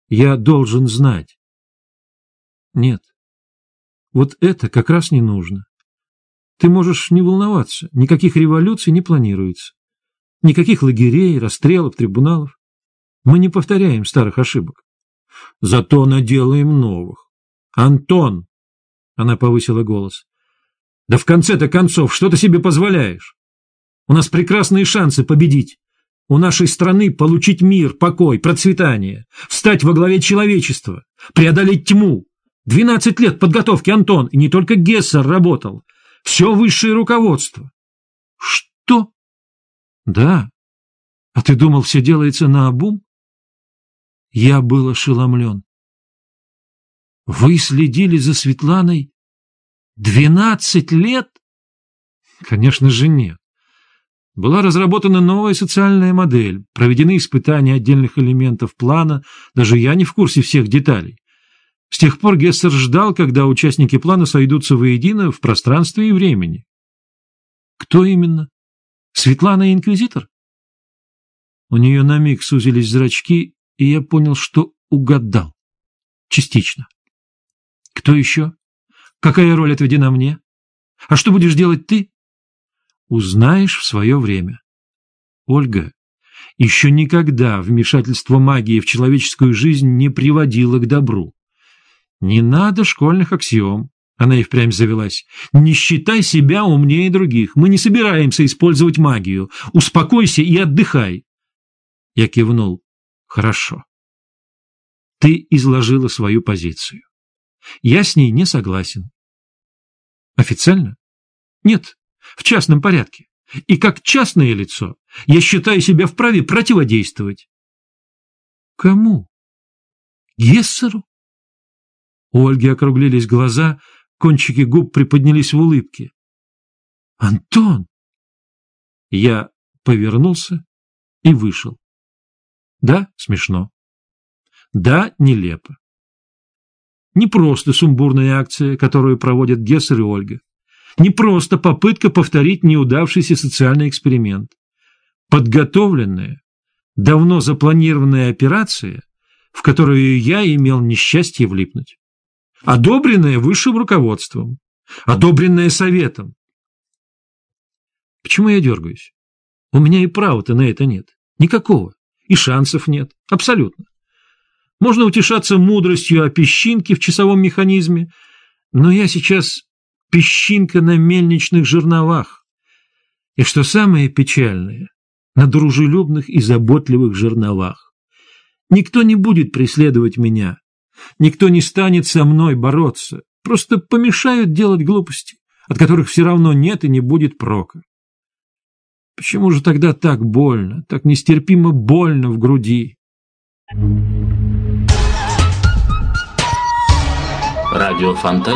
Я должен знать. Нет, вот это как раз не нужно. Ты можешь не волноваться, никаких революций не планируется. Никаких лагерей, расстрелов, трибуналов. Мы не повторяем старых ошибок. Зато наделаем новых. Антон, она повысила голос, да в конце-то концов, что ты себе позволяешь? У нас прекрасные шансы победить. У нашей страны получить мир, покой, процветание, встать во главе человечества, преодолеть тьму. 12 лет подготовки, Антон, и не только Гессер работал. Все высшее руководство. Что? Да. А ты думал, все делается наобум? Я был ошеломлен. Вы следили за Светланой 12 лет? Конечно же нет. Была разработана новая социальная модель, проведены испытания отдельных элементов плана, даже я не в курсе всех деталей. С тех пор Гессер ждал, когда участники плана сойдутся воедино в пространстве и времени. Кто именно? Светлана Инквизитор? У нее на миг сузились зрачки, и я понял, что угадал. Частично. Кто еще? Какая роль отведена мне? А что будешь делать ты? Узнаешь в свое время. Ольга, еще никогда вмешательство магии в человеческую жизнь не приводило к добру. Не надо школьных аксиом. Она и впрямь завелась. Не считай себя умнее других. Мы не собираемся использовать магию. Успокойся и отдыхай. Я кивнул. Хорошо. Ты изложила свою позицию. Я с ней не согласен. Официально? Нет, в частном порядке. И как частное лицо я считаю себя вправе противодействовать. Кому? Гессеру? У Ольги округлились глаза, кончики губ приподнялись в улыбке. «Антон!» Я повернулся и вышел. Да, смешно. Да, нелепо. Не просто сумбурная акция, которую проводят Гессер и Ольга. Не просто попытка повторить неудавшийся социальный эксперимент. Подготовленная, давно запланированная операция, в которую я имел несчастье влипнуть. Одобренная высшим руководством, одобренная советом. Почему я дергаюсь? У меня и права-то на это нет. Никакого. И шансов нет. Абсолютно. Можно утешаться мудростью о песчинке в часовом механизме, но я сейчас песчинка на мельничных жерновах. И что самое печальное, на дружелюбных и заботливых жерновах. Никто не будет преследовать меня. Никто не станет со мной бороться, просто помешают делать глупости, от которых все равно нет и не будет прока. Почему же тогда так больно, так нестерпимо больно в груди? Радио Фонтан.